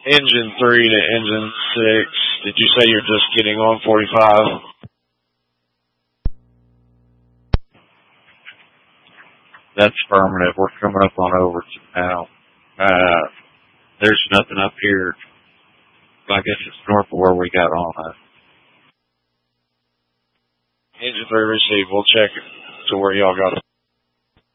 Engine 3 to engine 6. Did you say you're just getting on 45? That's affirmative. We're coming up on Overton now. There's nothing up here. I guess it's north of where we got on. Engine 3 received. We'll check it to where y'all got it.